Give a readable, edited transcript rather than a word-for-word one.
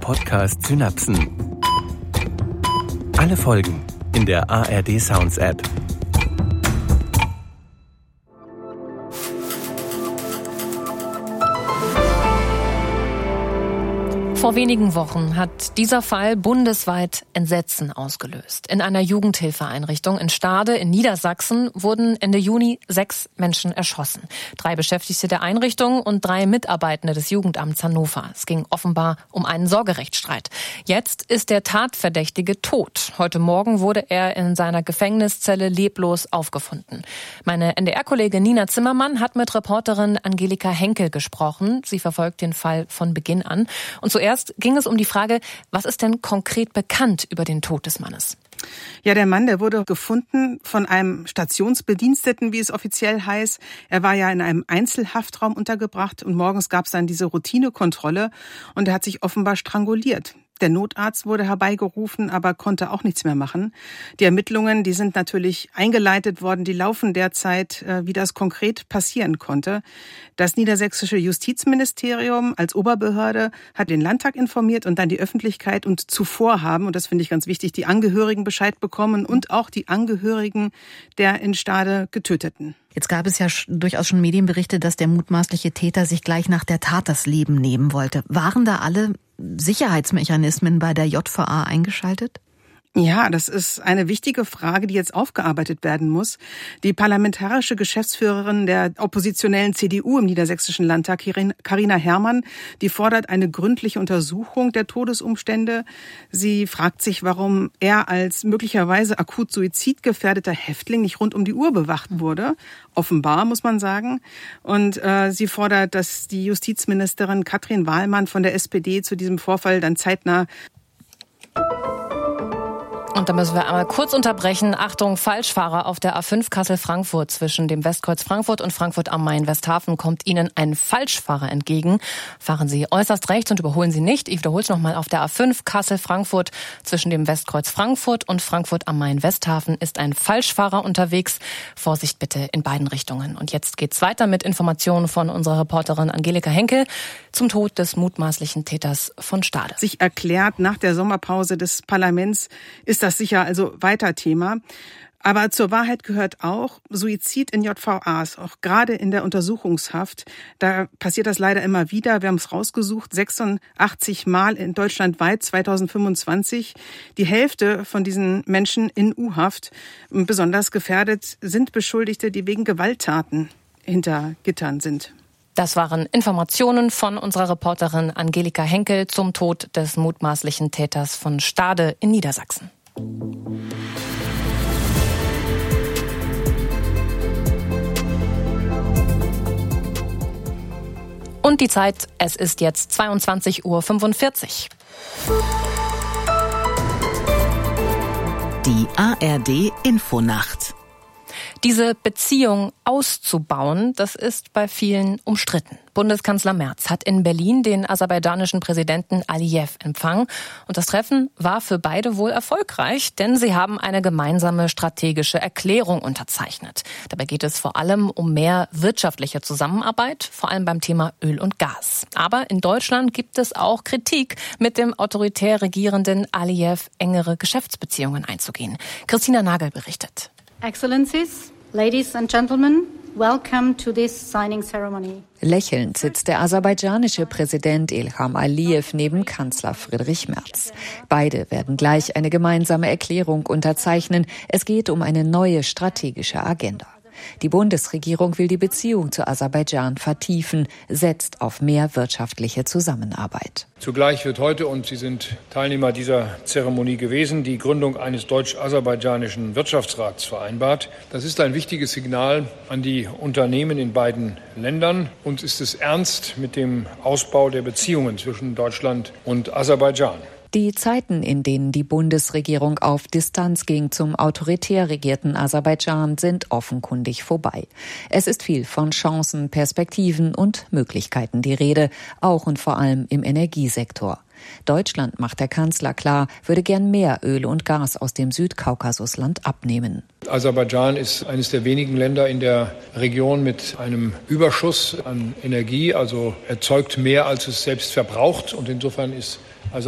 Podcast Synapsen. Alle Folgen in der ARD Sounds App. Vor wenigen Wochen hat dieser Fall bundesweit Entsetzen ausgelöst. In einer Jugendhilfeeinrichtung in Stade in Niedersachsen wurden Ende Juni 6 Menschen erschossen. 3 Beschäftigte der Einrichtung und 3 Mitarbeitende des Jugendamts Hannover. Es ging offenbar um einen Sorgerechtsstreit. Jetzt ist der Tatverdächtige tot. Heute Morgen wurde er in seiner Gefängniszelle leblos aufgefunden. Meine NDR-Kollegin Nina Zimmermann hat mit Reporterin Angelika Henkel gesprochen. Sie verfolgt den Fall von Beginn an. Und zuerst ging es um die Frage, was ist denn konkret bekannt über den Tod des Mannes? Ja, der Mann, der wurde gefunden von einem Stationsbediensteten, wie es offiziell heißt. Er war ja in einem Einzelhaftraum untergebracht und morgens gab es dann diese Routinekontrolle und er hat sich offenbar stranguliert. Der Notarzt wurde herbeigerufen, aber konnte auch nichts mehr machen. Die Ermittlungen, die sind natürlich eingeleitet worden, die laufen derzeit, wie das konkret passieren konnte. Das niedersächsische Justizministerium als Oberbehörde hat den Landtag informiert und dann die Öffentlichkeit und zuvor haben, und das finde ich ganz wichtig, die Angehörigen Bescheid bekommen und auch die Angehörigen der in Stade Getöteten. Jetzt gab es ja durchaus schon Medienberichte, dass der mutmaßliche Täter sich gleich nach der Tat das Leben nehmen wollte. Waren da alle Sicherheitsmechanismen bei der JVA eingeschaltet? Ja, das ist eine wichtige Frage, die jetzt aufgearbeitet werden muss. Die parlamentarische Geschäftsführerin der oppositionellen CDU im Niedersächsischen Landtag, Carina Herrmann, die fordert eine gründliche Untersuchung der Todesumstände. Sie fragt sich, warum er als möglicherweise akut suizidgefährdeter Häftling nicht rund um die Uhr bewacht wurde. Offenbar, muss man sagen. Und sie fordert, dass die Justizministerin Katrin Wahlmann von der SPD zu diesem Vorfall dann zeitnah... Und da müssen wir einmal kurz unterbrechen. Achtung, Falschfahrer auf der A5 Kassel-Frankfurt. Zwischen dem Westkreuz Frankfurt und Frankfurt am Main-Westhafen kommt Ihnen ein Falschfahrer entgegen. Fahren Sie äußerst rechts und überholen Sie nicht. Ich wiederhole es nochmal. Auf der A5 Kassel-Frankfurt zwischen dem Westkreuz Frankfurt und Frankfurt am Main-Westhafen ist ein Falschfahrer unterwegs. Vorsicht bitte in beiden Richtungen. Und jetzt geht's weiter mit Informationen von unserer Reporterin Angelika Henkel zum Tod des mutmaßlichen Täters von Stade. Sich erklärt, nach der Sommerpause des Parlaments ist das sicher also weiter Thema. Aber zur Wahrheit gehört auch Suizid in JVAs, auch gerade in der Untersuchungshaft. Da passiert das leider immer wieder. Wir haben es rausgesucht, 86 Mal in deutschlandweit 2025. Die Hälfte von diesen Menschen in U-Haft. Besonders gefährdet sind Beschuldigte, die wegen Gewalttaten hinter Gittern sind. Das waren Informationen von unserer Reporterin Angelika Henkel zum Tod des mutmaßlichen Täters von Stade in Niedersachsen. Und die Zeit, es ist jetzt 22:45 Uhr. Die ARD Infonacht. Diese Beziehung auszubauen, das ist bei vielen umstritten. Bundeskanzler Merz hat in Berlin den aserbaidschanischen Präsidenten Aliyev empfangen. Und das Treffen war für beide wohl erfolgreich, denn sie haben eine gemeinsame strategische Erklärung unterzeichnet. Dabei geht es vor allem um mehr wirtschaftliche Zusammenarbeit, vor allem beim Thema Öl und Gas. Aber in Deutschland gibt es auch Kritik, mit dem autoritär regierenden Aliyev engere Geschäftsbeziehungen einzugehen. Christina Nagel berichtet. Excellencies, ladies and gentlemen, welcome to this signing ceremony. Lächelnd sitzt der aserbaidschanische Präsident Ilham Aliyev neben Kanzler Friedrich Merz. Beide werden gleich eine gemeinsame Erklärung unterzeichnen. Es geht um eine neue strategische Agenda. Die Bundesregierung will die Beziehung zu Aserbaidschan vertiefen, setzt auf mehr wirtschaftliche Zusammenarbeit. Zugleich wird heute, und Sie sind Teilnehmer dieser Zeremonie gewesen, die Gründung eines deutsch-aserbaidschanischen Wirtschaftsrats vereinbart. Das ist ein wichtiges Signal an die Unternehmen in beiden Ländern. Uns ist es ernst mit dem Ausbau der Beziehungen zwischen Deutschland und Aserbaidschan. Die Zeiten, in denen die Bundesregierung auf Distanz ging zum autoritär regierten Aserbaidschan, sind offenkundig vorbei. Es ist viel von Chancen, Perspektiven und Möglichkeiten die Rede, auch und vor allem im Energiesektor. Deutschland, macht der Kanzler klar, würde gern mehr Öl und Gas aus dem Südkaukasusland abnehmen. Aserbaidschan ist eines der wenigen Länder in der Region mit einem Überschuss an Energie, also erzeugt mehr, als es selbst verbraucht. Und insofern ist